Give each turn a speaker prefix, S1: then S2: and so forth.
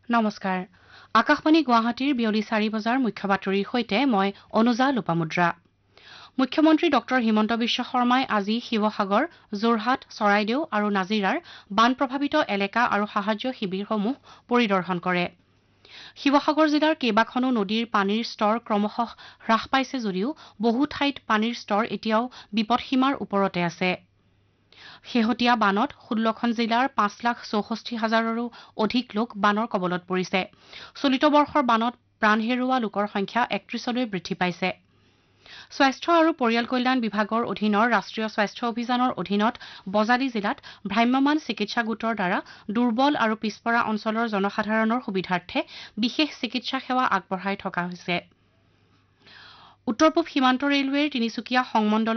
S1: নমস্কাৰ আকাশবাণী গুৱাহাটীৰ বিয়লি 4 বজাৰ মুখ্য বাতৰিৰ সৈতে মই অনুজা লোপামুদ্ৰা মুখ্যমন্ত্ৰী ডক্টৰ হিমন্ত বিশ্ব শৰ্মাই আজি শিৱসাগৰ যোৰহাট চৰাইদেউ আৰু নাজিৰাৰ বান প্ৰভাৱিত এলেকা আৰু সাহায্য শিবিৰসমূহ পৰিদৰ্শন কৰে শিৱসাগৰ জিলাৰ কেইবাখনো নদীৰ পানীৰ স্তৰ ক্ৰমশঃ হ্ৰাস পাইছে যদিও বহু ঠাইত পানীৰ স্তৰ এতিয়াও বিপদসীমাৰ ওপৰতে আছে শেহতীয়া বানত 16খন জিলাৰ 5,64,000ৰো অধিক লোক বানৰ কবলত পৰিছে চলিত বৰ্ষৰ বানত প্ৰাণ হেৰুওৱা লোকৰ সংখ্যা 31লৈ বৃদ্ধি পাইছে স্বাস্থ্য আৰু পৰিয়াল কল্যাণ বিভাগৰ অধীনৰ ৰাষ্ট্ৰীয় স্বাস্থ্য অভিযানৰ অধীনত বজালী জিলাত ভ্ৰাম্যমাণ চিকিৎসা গোটৰ দ্বাৰা দুৰ্বল আৰু পিছপৰা অঞ্চলৰ জনসাধাৰণৰ সুবিধাৰ্থে বিশেষ চিকিৎসা সেৱা আগবঢ়াই থকা হৈছে উত্তৰ পূব সীমান্ত ৰেলৱেৰ তিনিচুকীয়া সংমণ্ডল